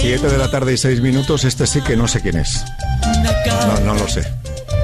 7:06 Este sí que no sé quién es. No lo sé.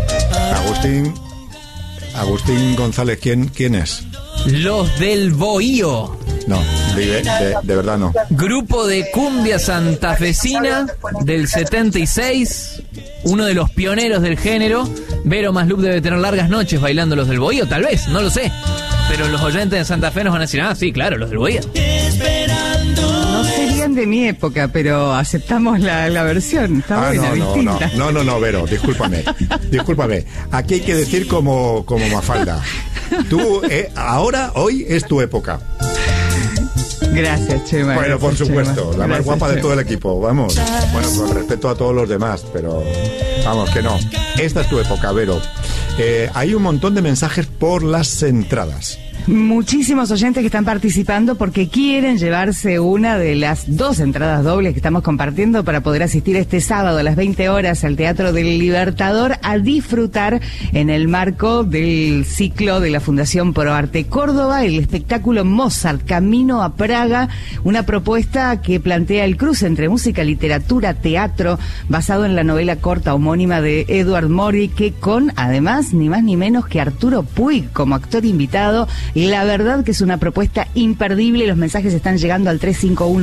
Agustín González, ¿quién es? Los del Bohío. No, de verdad no. Grupo de cumbia santafesina del 76, uno de los pioneros del género. Vero Maslup debe tener largas noches bailando Los del Bohío, tal vez, no lo sé. Pero los oyentes de Santa Fe nos van a decir, sí, claro, Los del Bohío. No serían de mi época, pero aceptamos la versión. Está buena, distinta. No, Vero, discúlpame. Aquí hay que decir como Mafalda. Tú, hoy es tu época. Gracias, Chema. Bueno, por supuesto, la más guapa de todo el equipo, vamos. Bueno, con respeto a todos los demás, pero vamos, que no. Esta es tu época, Vero. Hay un montón de mensajes por las entradas. Muchísimos oyentes que están participando porque quieren llevarse una de las 2 entradas dobles que estamos compartiendo para poder asistir este sábado a las 20 horas al Teatro del Libertador a disfrutar en el marco del ciclo de la Fundación ProArte Córdoba el espectáculo Mozart, Camino a Praga, una propuesta que plantea el cruce entre música, literatura, teatro, basado en la novela corta homónima de Edward Mori, que con, además, ni más ni menos que Arturo Puig como actor invitado. La verdad que es una propuesta imperdible. Los mensajes están llegando al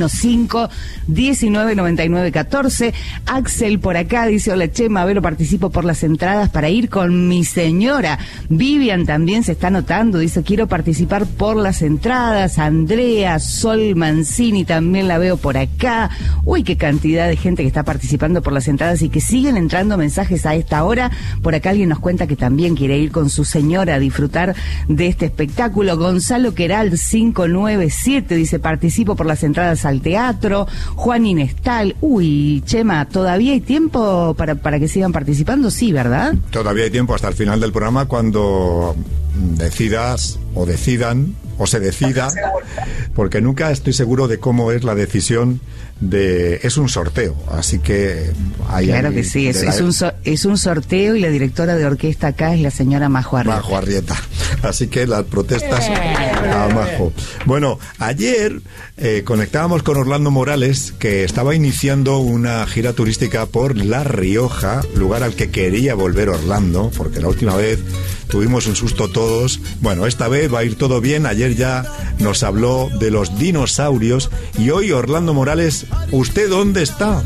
3515-199914. Axel por acá dice: hola Chema, Vero, participo por las entradas para ir con mi señora. Vivian también se está anotando, dice: quiero participar por las entradas. Andrea Sol Mancini también la veo por acá. Uy, qué cantidad de gente que está participando por las entradas y que siguen entrando mensajes a esta hora. Por acá alguien nos cuenta que también quiere ir con su señora a disfrutar de este espectáculo. Gonzalo Queral 597 dice: participo por las entradas al teatro. Juan Inestal, Chema, ¿todavía hay tiempo para que sigan participando? Sí, ¿verdad? Todavía hay tiempo hasta el final del programa, cuando decidas o decidan o se decida, porque nunca estoy seguro de cómo es la decisión es un sorteo, así que claro que sí, es un sorteo y la directora de orquesta acá es la señora Majo Arrieta, así que las protestas a Majo. Bueno, ayer conectábamos con Orlando Morales, que estaba iniciando una gira turística por La Rioja, lugar al que quería volver Orlando, porque la última vez tuvimos un susto todos. Bueno, esta vez va a ir todo bien. Ayer ya nos habló de los dinosaurios y hoy, Orlando Morales, ¿usted dónde está?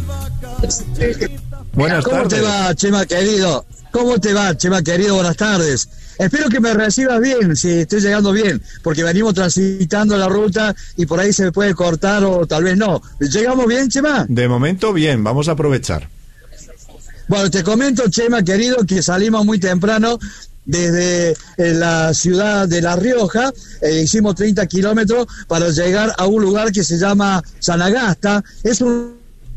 Buenas tardes. ¿Cómo te va, Chema querido? ¿Cómo te va, Chema querido? Buenas tardes. Espero que me recibas bien, si estoy llegando bien, porque venimos transitando la ruta y por ahí se me puede cortar o tal vez no. ¿Llegamos bien, Chema? De momento bien, vamos a aprovechar. Bueno, te comento, Chema querido, que salimos muy temprano desde la ciudad de La Rioja. Hicimos 30 kilómetros para llegar a un lugar que se llama Sanagasta. Es un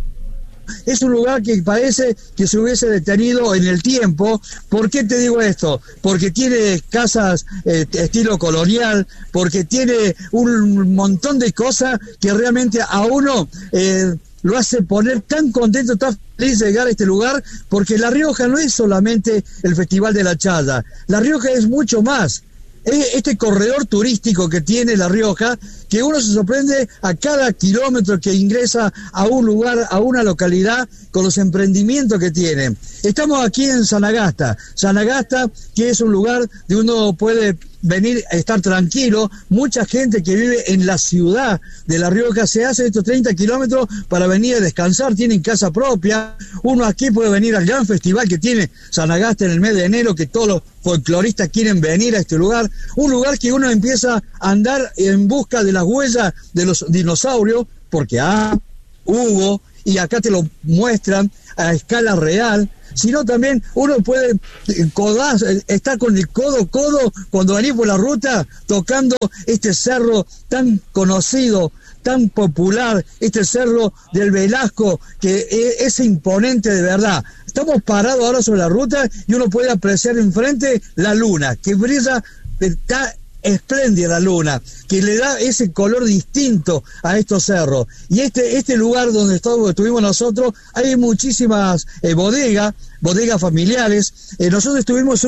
lugar que parece que se hubiese detenido en el tiempo. ¿Por qué te digo esto? Porque tiene casas estilo colonial, porque tiene un montón de cosas que realmente a uno lo hace poner tan contento, tan feliz de llegar a este lugar, porque La Rioja no es solamente el Festival de la Chaya. La Rioja es mucho más. Este corredor turístico que tiene La Rioja, que uno se sorprende a cada kilómetro que ingresa a un lugar, a una localidad, con los emprendimientos que tiene. Estamos aquí en Sanagasta, que es un lugar donde uno puede venir a estar tranquilo. Mucha gente que vive en la ciudad de La Rioja se hace estos 30 kilómetros para venir a descansar, tienen casa propia. Uno aquí puede venir al gran festival que tiene Sanagasta en el mes de enero, que todos los folcloristas quieren venir a este lugar. Un lugar que uno empieza a andar en busca de las huellas de los dinosaurios, porque hubo, y acá te lo muestran a escala real. Sino también uno puede estar con el codo cuando venís por la ruta tocando este cerro tan conocido, tan popular, este cerro del Velasco, que es imponente de verdad. Estamos parados ahora sobre la ruta y uno puede apreciar enfrente la luna, que brilla, está espléndida la luna, que le da ese color distinto a estos cerros. Y este lugar donde estuvimos nosotros, hay muchísimas bodegas, bodegas familiares. Nosotros estuvimos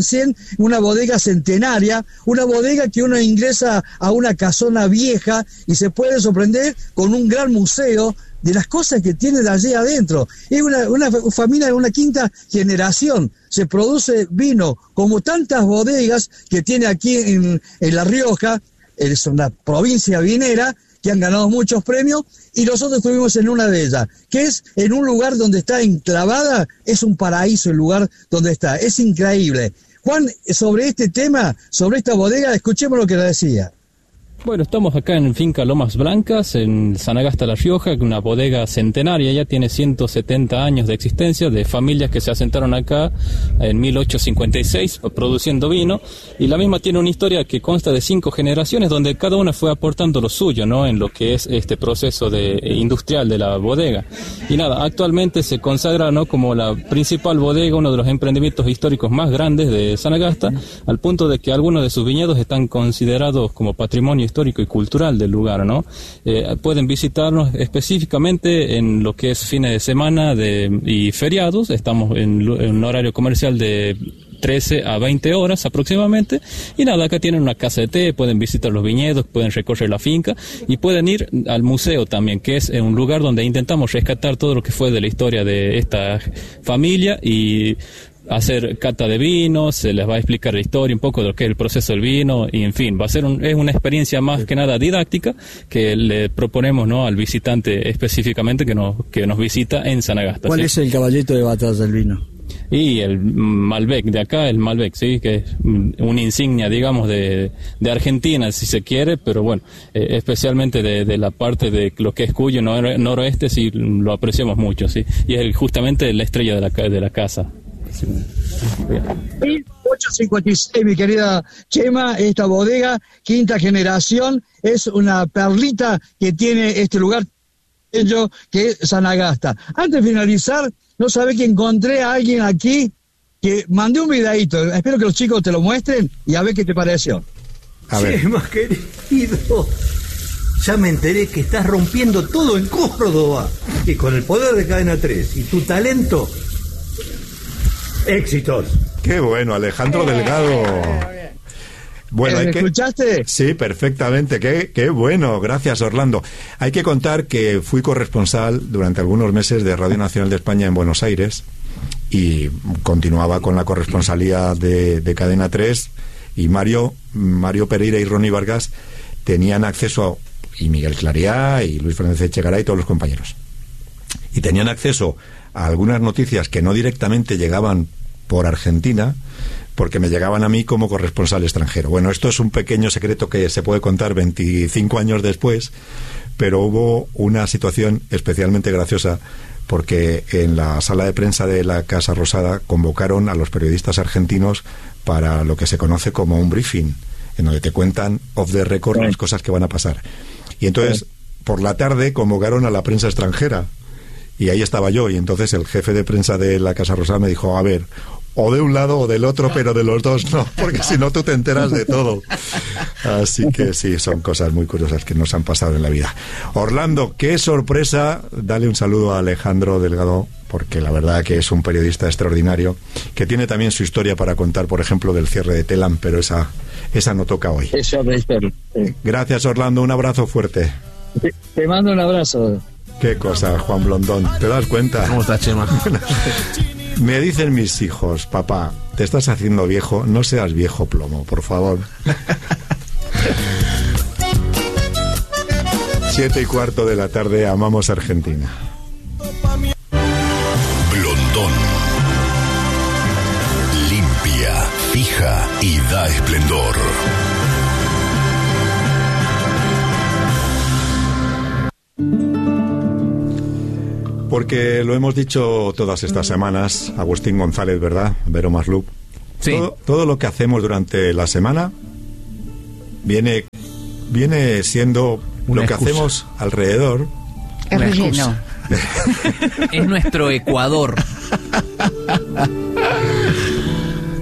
una bodega centenaria, una bodega que uno ingresa a una casona vieja y se puede sorprender con un gran museo de las cosas que tiene de allí adentro. Es una familia de una quinta generación. Se produce vino como tantas bodegas que tiene aquí en La Rioja. Es una provincia vinera que han ganado muchos premios, y nosotros estuvimos en una de ellas, que es en un lugar donde está enclavada. Es un paraíso el lugar donde está, es increíble. Juan, sobre este tema, sobre esta bodega, escuchemos lo que le decía. Bueno, estamos acá en Finca Lomas Blancas, en Sanagasta, La Rioja, una bodega centenaria, ya tiene 170 años de existencia, de familias que se asentaron acá en 1856 produciendo vino, y la misma tiene una historia que consta de 5 generaciones, donde cada una fue aportando lo suyo, ¿no?, en lo que es este proceso industrial de la bodega. Y nada, actualmente se consagra, ¿no?, como la principal bodega, uno de los emprendimientos históricos más grandes de Sanagasta, al punto de que algunos de sus viñedos están considerados como patrimonio histórico y cultural del lugar, ¿no? Pueden visitarnos específicamente en lo que es fines de semana y feriados. Estamos en un horario comercial de 13 a 20 horas aproximadamente, y nada, acá tienen una casa de té, pueden visitar los viñedos, pueden recorrer la finca y pueden ir al museo también, que es un lugar donde intentamos rescatar todo lo que fue de la historia de esta familia y hacer cata de vinos. Se les va a explicar la historia, un poco de lo que es el proceso del vino, y en fin, va a ser es una experiencia más que nada didáctica que le proponemos, ¿no?, al visitante específicamente que nos visita en Sanagasta. ¿Cuál es el caballito de batalla del vino? Y el Malbec, de acá el Malbec, sí, que es una insignia, digamos, de Argentina, si se quiere, pero bueno, especialmente de la parte de lo que es Cuyo, noroeste, sí, lo apreciamos mucho, sí, y es justamente la estrella de la casa. 1856, mi querida Chema, esta bodega, quinta generación, es una perlita que tiene este lugar, que es Sanagasta. Antes de finalizar, no sabe que encontré a alguien aquí que mandé un videíto. Espero que los chicos te lo muestren y a ver qué te pareció. A ver. Chema, querido, ya me enteré que estás rompiendo todo en Córdoba, y con el poder de Cadena 3 y tu talento, éxitos. Qué bueno, Alejandro Delgado. Bueno, ¿Me escuchaste? Sí, perfectamente. Qué bueno. Gracias, Orlando. Hay que contar que fui corresponsal durante algunos meses de Radio Nacional de España en Buenos Aires, y continuaba con la corresponsalía de Cadena 3, y Mario Pereira y Ronnie Vargas tenían acceso y Miguel Clariá y Luis Fernández Echegaray y todos los compañeros. Y tenían acceso a algunas noticias que no directamente llegaban por Argentina, porque me llegaban a mí como corresponsal extranjero. Bueno, esto es un pequeño secreto que se puede contar 25 años después, pero hubo una situación especialmente graciosa, porque en la sala de prensa de la Casa Rosada convocaron a los periodistas argentinos para lo que se conoce como un briefing, en donde te cuentan off the record las cosas que van a pasar. Y entonces, por la tarde, convocaron a la prensa extranjera, y ahí estaba yo, y entonces el jefe de prensa de la Casa Rosada me dijo, a ver, o de un lado o del otro, pero de los dos no, porque si no tú te enteras de todo. Así que sí, son cosas muy curiosas que nos han pasado en la vida. Orlando, qué sorpresa. Dale un saludo a Alejandro Delgado, porque la verdad que es un periodista extraordinario, que tiene también su historia para contar, por ejemplo, del cierre de Telam, pero esa no toca hoy. Eso, Gracias, Orlando, un abrazo fuerte. Te mando un abrazo. Qué cosa, Juan Blondón, ¿te das cuenta? ¿Cómo estás, Chema? Me dicen mis hijos, papá, te estás haciendo viejo, no seas viejo plomo, por favor. 7:15 de la tarde, amamos Argentina. Blondón. Limpia, fija y da esplendor. Porque lo hemos dicho todas estas semanas, Agustín González, ¿verdad? Vero Maslup. Sí. Todo lo que hacemos durante la semana viene siendo Una lo que excusa. hacemos alrededor. Es Una relleno. Es nuestro Ecuador.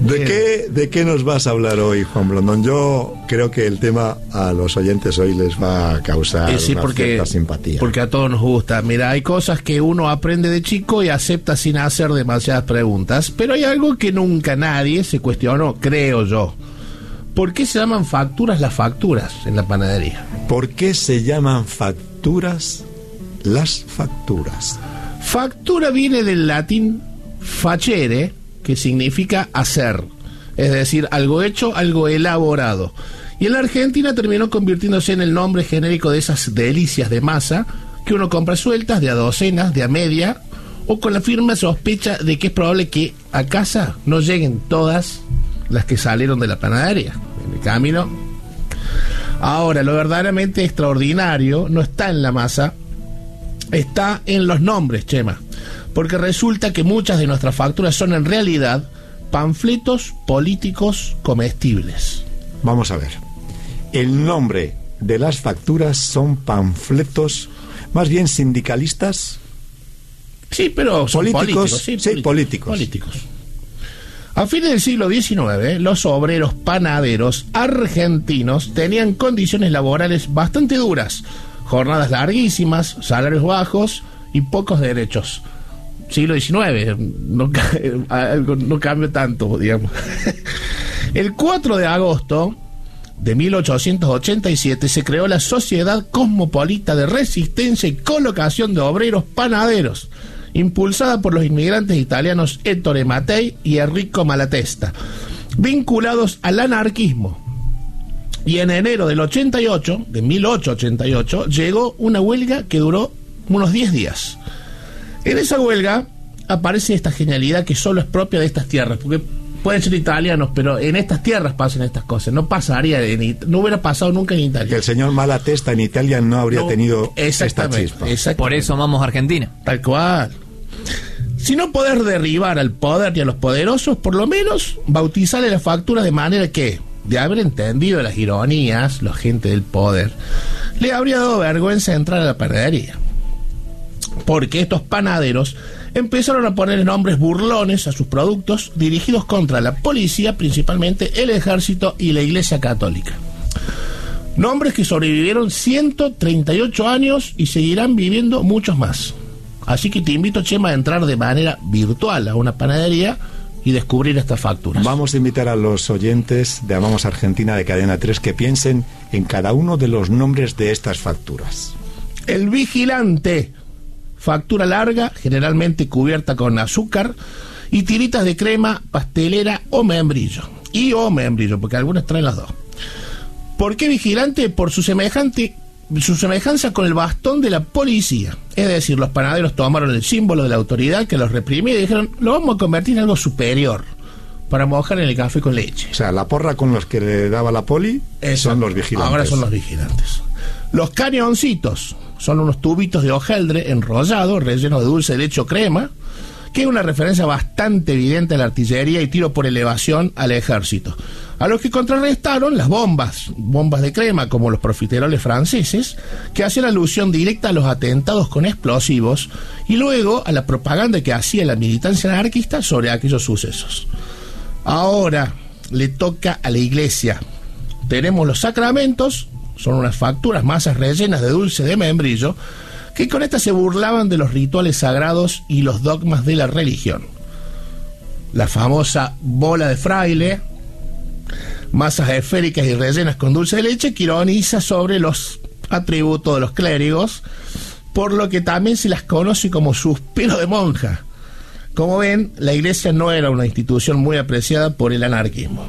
¿De qué nos vas a hablar hoy, Juan Blondón? Yo creo que el tema a los oyentes hoy les va a causar cierta simpatía. Porque a todos nos gusta. Mira, hay cosas que uno aprende de chico y acepta sin hacer demasiadas preguntas, pero hay algo que nunca nadie se cuestionó, creo yo. ¿Por qué se llaman facturas las facturas en la panadería? ¿Por qué se llaman facturas las facturas? Factura viene del latín facere, que significa hacer, es decir, algo hecho, algo elaborado. Y en la Argentina terminó convirtiéndose en el nombre genérico de esas delicias de masa que uno compra sueltas, de a docenas, de a media, o con la firme sospecha de que es probable que a casa no lleguen todas las que salieron de la panadería en el camino. Ahora, lo verdaderamente extraordinario no está en la masa, está en los nombres, Chema, porque resulta que muchas de nuestras facturas son en realidad panfletos políticos comestibles. Vamos a ver, el nombre de las facturas son panfletos más bien sindicalistas. Sí, pero son políticos. Políticos. A fines del siglo XIX, los obreros panaderos argentinos tenían condiciones laborales bastante duras, jornadas larguísimas, salarios bajos y pocos derechos. Siglo XIX, no cambia tanto, digamos. El 4 de agosto de 1887 se creó la Sociedad Cosmopolita de Resistencia y Colocación de Obreros Panaderos, impulsada por los inmigrantes italianos Ettore Mattei y Enrico Malatesta, vinculados al anarquismo. Y en enero de 1888, llegó una huelga que duró unos 10 días. En esa huelga aparece esta genialidad que solo es propia de estas tierras, porque pueden ser italianos, pero en estas tierras pasan estas cosas. No pasaría, no hubiera pasado nunca en Italia. Que el señor Malatesta en Italia no habría tenido esta chispa. Por eso amamos a Argentina. Tal cual. Si no poder derribar al poder y a los poderosos, por lo menos bautizarle la factura de manera que, de haber entendido las ironías, la gente del poder, le habría dado vergüenza entrar a la panadería. Porque estos panaderos empezaron a poner nombres burlones a sus productos dirigidos contra la policía, principalmente el ejército y la Iglesia Católica. Nombres que sobrevivieron 138 años y seguirán viviendo muchos más. Así que te invito, Chema, a entrar de manera virtual a una panadería y descubrir estas facturas. Vamos a invitar a los oyentes de Amamos Argentina de Cadena 3 que piensen en cada uno de los nombres de estas facturas. El Vigilante, factura larga, generalmente cubierta con azúcar y tiritas de crema pastelera o membrillo. O membrillo, porque algunas traen las dos. ¿Por qué Vigilante? Por su semejanza con el bastón de la policía. Es decir, los panaderos tomaron el símbolo de la autoridad que los reprimía y dijeron, lo vamos a convertir en algo superior para mojar en el café con leche. O sea, la porra con los que le daba la poli son los vigilantes. Ahora son los vigilantes. Los cañoncitos son unos tubitos de hojaldre enrollado, relleno de dulce de leche o crema, que es una referencia bastante evidente a la artillería y tiro por elevación al ejército. A los que contrarrestaron las bombas de crema, como los profiteroles franceses, que hacían alusión directa a los atentados con explosivos y luego a la propaganda que hacía la militancia anarquista sobre aquellos sucesos. Ahora le toca a la iglesia. Tenemos los sacramentos, son unas facturas, masas rellenas de dulce de membrillo, que con estas se burlaban de los rituales sagrados y los dogmas de la religión. La famosa bola de fraile, masas esféricas y rellenas con dulce de leche, que ironiza sobre los atributos de los clérigos, por lo que también se las conoce como suspiro de monja. Como ven, la iglesia no era una institución muy apreciada por el anarquismo.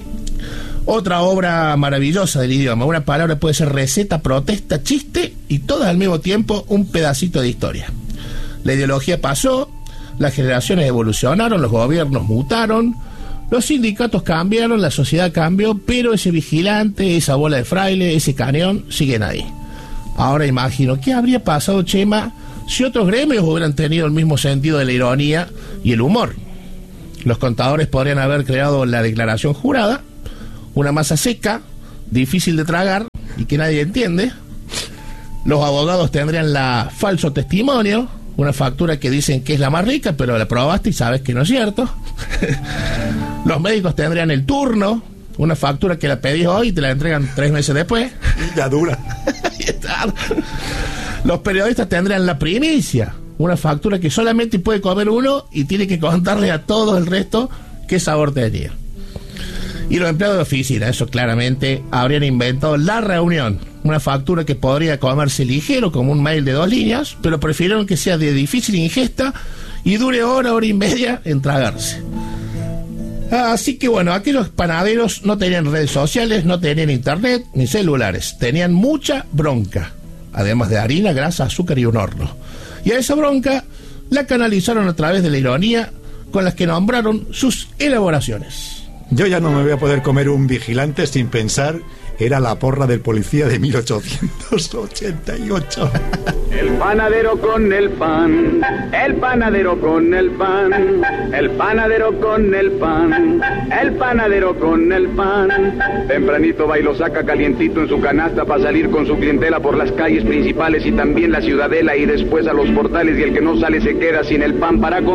Otra obra maravillosa del idioma. Una palabra puede ser receta, protesta, chiste y todas al mismo tiempo un pedacito de historia. La ideología pasó, las generaciones evolucionaron, los gobiernos mutaron, los sindicatos cambiaron, la sociedad cambió, pero ese vigilante, esa bola de fraile, ese cañón, siguen ahí. Ahora imagino, ¿qué habría pasado, Chema, si otros gremios hubieran tenido el mismo sentido de la ironía y el humor? Los contadores podrían haber creado la declaración jurada, una masa seca, difícil de tragar y que nadie entiende. Los abogados tendrían la falso testimonio, una factura que dicen que es la más rica, pero la probaste y sabes que no es cierto. Los médicos tendrían el turno, una factura que la pedís hoy y te la entregan 3 meses después. Ya dura. Los periodistas tendrían la primicia, una factura que solamente puede comer uno y tiene que contarle a todo el resto qué sabor tenía. Y los empleados de oficina, eso claramente, habrían inventado la reunión, una factura que podría comerse ligero como un mail de 2 líneas, pero prefirieron que sea de difícil ingesta y dure hora y media en tragarse. Así que bueno, aquellos panaderos no tenían redes sociales, no tenían internet ni celulares, tenían mucha bronca, además de harina, grasa, azúcar y un horno. Y a esa bronca la canalizaron a través de la ironía con las que nombraron sus elaboraciones. Yo ya no me voy a poder comer un vigilante sin pensar, era la porra del policía de 1888. El panadero con el pan, el panadero con el pan, el panadero con el pan, el panadero con el pan. Tempranito va y lo saca calientito en su canasta para salir con su clientela por las calles principales y también la ciudadela y después a los portales, y el que no sale se queda sin el pan para comer.